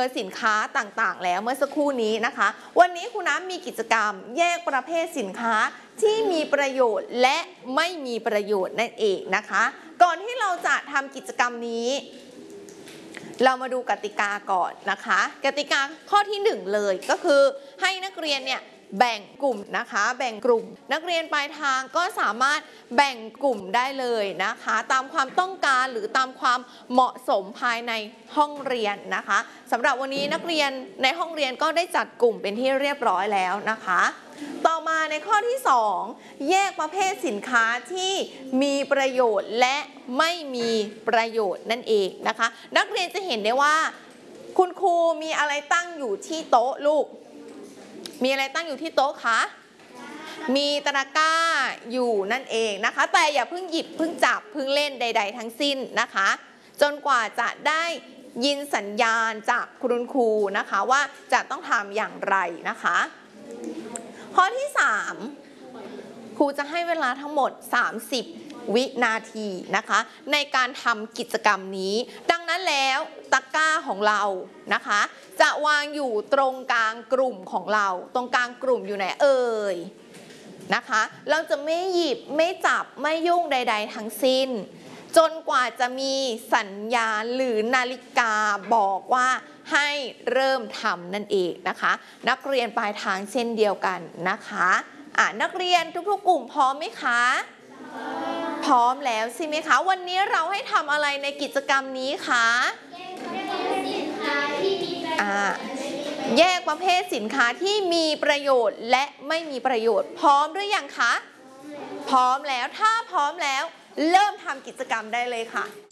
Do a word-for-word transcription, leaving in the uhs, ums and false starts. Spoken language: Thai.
สินค้าต่างๆแล้วเมื่อสักครู่นี้นะคะวันนี้ครูน้ำมีกิจกรรมแยกประเภทสินค้าที่มีประโยชน์และไม่มีประโยชน์นั่นเองนะคะก่อนที่เราจะทำกิจกรรมนี้เรามาดูกติกาก่อนนะคะกติกาข้อที่หนึ่งเลยก็คือให้นักเรียนเนี่ยแบ่งกลุ่มนะคะแบ่งกลุ่มนักเรียนปลายทางก็สามารถแบ่งกลุ่มได้เลยนะคะตามความต้องการหรือตามความเหมาะสมภายในห้องเรียนนะคะสำหรับวันนี้นักเรียนในห้องเรียนก็ได้จัดกลุ่มเป็นที่เรียบร้อยแล้วนะคะต่อมาในข้อที่สองแยกประเภทสินค้าที่มีประโยชน์และไม่มีประโยชน์นั่นเองนะคะนักเรียนจะเห็นได้ว่าคุณครูมีอะไรตั้งอยู่ที่โต๊ะลูกมีอะไรตั้งอยู่ที่โต๊ะคะมีตะกร้าอยู่นั่นเองนะคะแต่อย่าเพิ่งหยิบเพิ่งจับเพิ่งเล่นใดๆทั้งสิ้นนะคะจนกว่าจะได้ยินสัญญาณจากคุณครูนะคะว่าจะต้องทำอย่างไรนะคะข้อที่สามครูจะให้เวลาทั้งหมดสามสิบวินาทีนะคะในการทำกิจกรรมนี้ดังนั้นแล้วตะกร้าของเรานะคะจะวางอยู่ตรงกลางกลุ่มของเราตรงกลางกลุ่มอยู่ไหนเอ่ยนะคะเราจะไม่หยิบไม่จับไม่ยุ่งใดๆทั้งสิ้นจนกว่าจะมีสัญญาณหรือนาฬิกาบอกว่าให้เริ่มทำนั่นเองนะคะนักเรียนปลายทางเช่นเดียวกันนะคะอ่ะนักเรียนทุกๆกลุ่มพร้อมไหมคะพร้อมแล้วใช่ไหมคะวันนี้เราให้ทำอะไรในกิจกรรมนี้คะแยกประเภทสินค้าที่มีประโยชน์และไม่มีประโยชน์พร้อมหรือยังคะพร้อมแล้วถ้าพร้อมแล้วเริ่มทำกิจกรรมได้เลยค่ะ